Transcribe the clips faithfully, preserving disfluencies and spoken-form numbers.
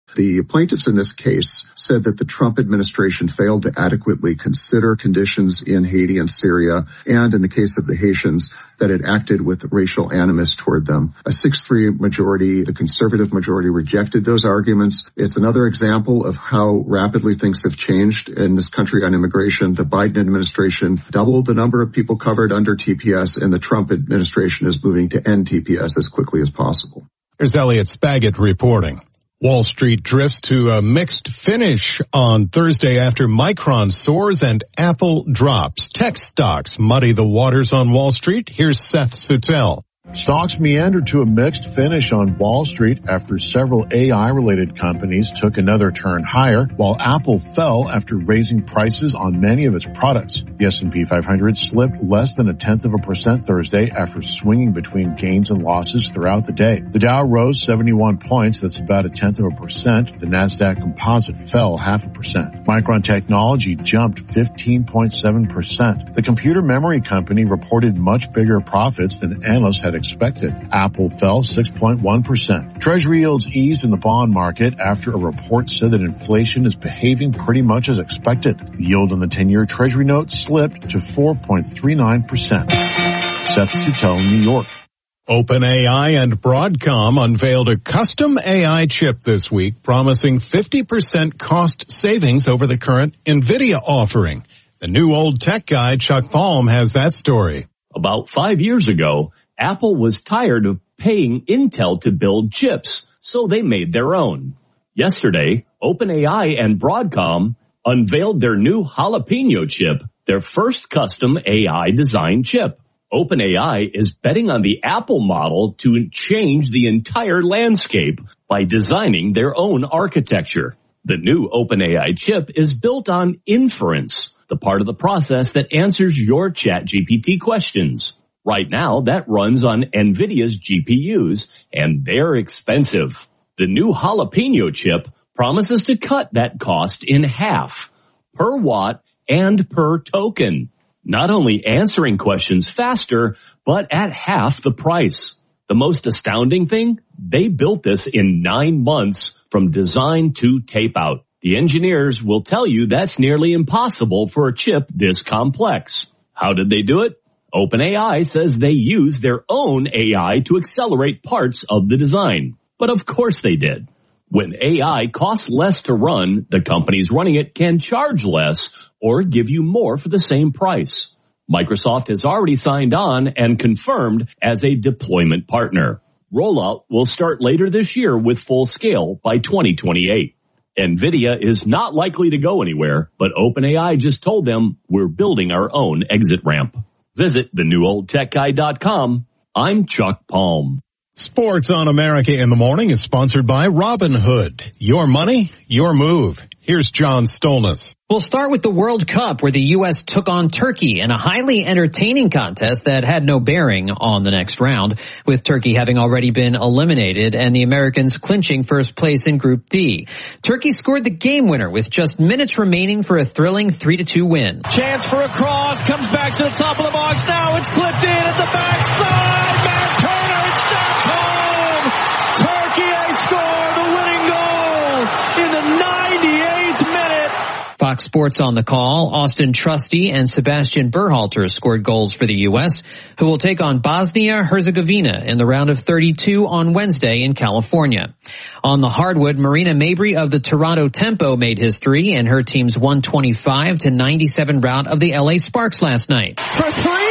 The plaintiffs in this case said that the Trump administration failed to adequately consider conditions in Haiti and Syria, and in the case of the Haitians, that it acted with racial animus toward them. A six three majority, the conservative majority, rejected those arguments. It's another example of how rapidly things have changed in this country on immigration. The Biden administration doubled the number of people covered under T P S, and the Trump administration is moving to end T P S as quickly as possible. Here's Elliot Spaggett reporting. Wall Street drifts to a mixed finish on Thursday after Micron soars and Apple drops. Tech stocks muddy the waters on Wall Street. Here's Seth Sutel. Stocks meandered to a mixed finish on Wall Street after several A I-related companies took another turn higher, while Apple fell after raising prices on many of its products. The S and P five hundred slipped less than a tenth of a percent Thursday after swinging between gains and losses throughout the day. The Dow rose seventy-one points, that's about a tenth of a percent. The Nasdaq Composite fell half a percent. Micron Technology jumped fifteen point seven percent. The computer memory company reported much bigger profits than analysts had expected. Apple fell six point one percent. Treasury yields eased in the bond market after a report said that inflation is behaving pretty much as expected. The yield on the ten-year Treasury note slipped to four point three nine percent. Seth Sutel, New York. OpenAI and Broadcom unveiled a custom A I chip this week, promising fifty percent cost savings over the current NVIDIA offering. The new old tech guy, Chuck Palm, has that story. About five years ago, Apple was tired of paying Intel to build chips, so they made their own. Yesterday, OpenAI and Broadcom unveiled their new Jalapeno chip, their first custom A I design chip. OpenAI is betting on the Apple model to change the entire landscape by designing their own architecture. The new OpenAI chip is built on inference, the part of the process that answers your ChatGPT questions. Right now, that runs on NVIDIA's G P Us, and they're expensive. The new Jalapeno chip promises to cut that cost in half, per watt and per token. Not only answering questions faster, but at half the price. The most astounding thing? They built this in nine months from design to tape out. The engineers will tell you that's nearly impossible for a chip this complex. How did they do it? OpenAI says they used their own A I to accelerate parts of the design. But of course they did. When A I costs less to run, the companies running it can charge less or give you more for the same price. Microsoft has already signed on and confirmed as a deployment partner. Rollout will start later this year with full scale by twenty twenty-eight. NVIDIA is not likely to go anywhere, but OpenAI just told them we're building our own exit ramp. Visit the new old tech guy dot com. I'm Chuck Palm. Sports on America in the Morning is sponsored by Robinhood. Your money, your move. Here's John Stolness. We'll start with the World Cup, where the U S took on Turkey in a highly entertaining contest that had no bearing on the next round, with Turkey having already been eliminated and the Americans clinching first place in Group D. Turkey scored the game winner with just minutes remaining for a thrilling three to two win. Chance for a cross, comes back to the top of the box. Now it's clipped in at the backside. Matt Turner, it's snapped home. Turkey, they score the winning goal in the ninety-eighth minute. Fox Sports on the call. Austin Trusty and Sebastian Berhalter scored goals for the U S, who will take on Bosnia-Herzegovina in the round of thirty-two on Wednesday in California. On the hardwood, Marina Mabrey of the Toronto Tempo made history in her team's one twenty-five to ninety-seven rout of the L A Sparks last night. For three?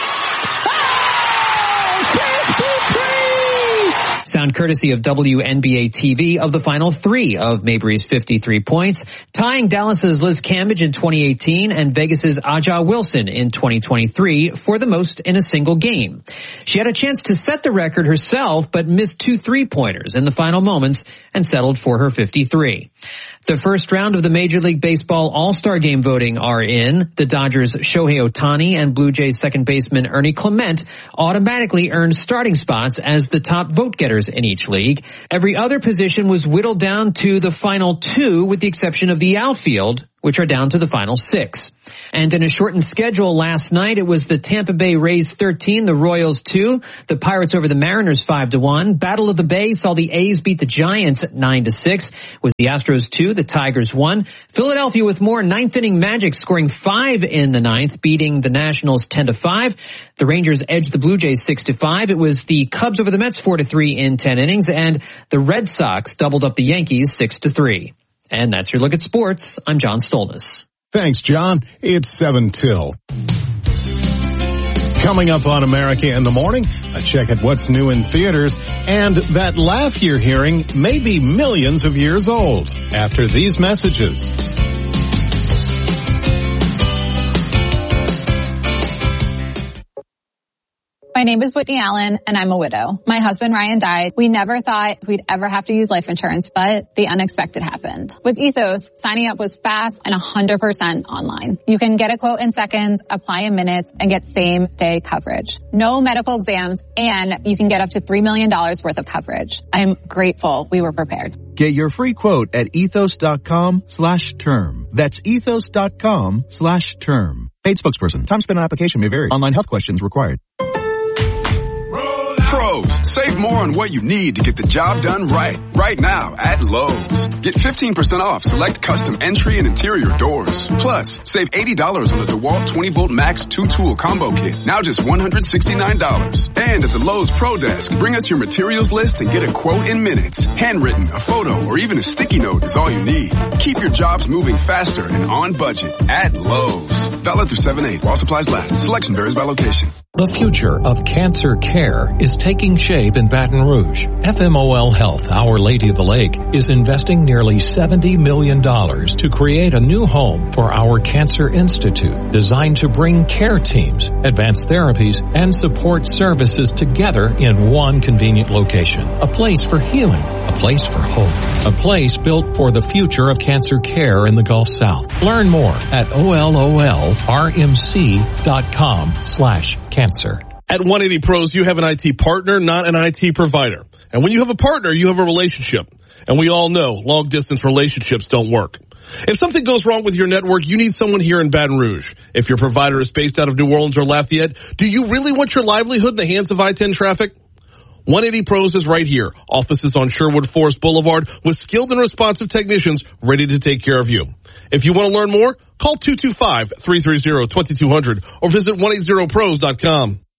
Sound courtesy of W N B A T V of the final three of Mabrey's fifty-three points, tying Dallas's Liz Cambage in twenty eighteen and Vegas's Aja Wilson in twenty twenty-three for the most in a single game. She had a chance to set the record herself, but missed two three-pointers in the final moments and settled for her fifty-three. The first round of the Major League Baseball All-Star Game voting are in. The Dodgers' Shohei Ohtani and Blue Jays second baseman Ernie Clement automatically earned starting spots as the top vote-getters in each league. Every other position was whittled down to the final two, with the exception of the outfield, which are down to the final six. And in a shortened schedule last night, it was the Tampa Bay Rays thirteen, the Royals two, the Pirates over the Mariners five to one. Battle of the Bay saw the A's beat the Giants at nine to six. Was the Astros two, the Tigers one. Philadelphia with more ninth inning magic, scoring five in the ninth, beating the Nationals ten to five. The Rangers edged the Blue Jays six to five. It was the Cubs over the Mets four to three in ten innings, and the Red Sox doubled up the Yankees six to three. And that's your look at sports. I'm John Stolness. Thanks, John. It's seven till. Coming up on America in the Morning, a check at what's new in theaters, and that laugh you're hearing may be millions of years old. After these messages. My name is Whitney Allen, and I'm a widow. My husband, Ryan, died. We never thought we'd ever have to use life insurance, but the unexpected happened. With Ethos, signing up was fast and one hundred percent online. You can get a quote in seconds, apply in minutes, and get same-day coverage. No medical exams, and you can get up to three million dollars worth of coverage. I'm grateful we were prepared. Get your free quote at ethos.com slash term. That's ethos.com slash term. Paid spokesperson. Time spent on application may vary. Online health questions required. Pros, save more on what you need to get the job done right. Right now at Lowe's. Get fifteen percent off select custom entry and interior doors. Plus, save eighty dollars on the DeWalt twenty volt Max two tool combo kit. Now just one hundred sixty-nine dollars. And at the Lowe's Pro Desk, bring us your materials list and get a quote in minutes. Handwritten, a photo, or even a sticky note is all you need. Keep your jobs moving faster and on budget at Lowe's. Valid through seven eight while supplies last. Selection varies by location. The future of cancer care is taking shape in Baton Rouge. F M O L Health, Our Lady of the Lake, is investing nearly seventy million dollars to create a new home for our Cancer Institute, designed to bring care teams, advanced therapies, and support services together in one convenient location. A place for healing, a place for hope, a place built for the future of cancer care in the Gulf South. Learn more at O L O L R M C dot com slash cancer. At one eighty Pros, you have an I T partner, not an I T provider. And when you have a partner, you have a relationship. And we all know long-distance relationships don't work. If something goes wrong with your network, you need someone here in Baton Rouge. If your provider is based out of New Orleans or Lafayette, do you really want your livelihood in the hands of I ten traffic? one eighty Pros is right here. Offices on Sherwood Forest Boulevard with skilled and responsive technicians ready to take care of you. If you want to learn more, call two two five, three three zero, two two zero zero or visit one eighty pros dot com.